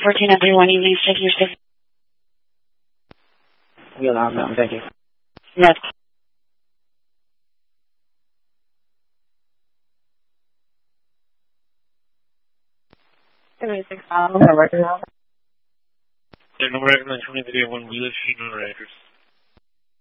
14 and 31 evenings, taking your safety. We allow them, thank you. Yes. No record now. No record on 23 1 Wheeler Street, no records.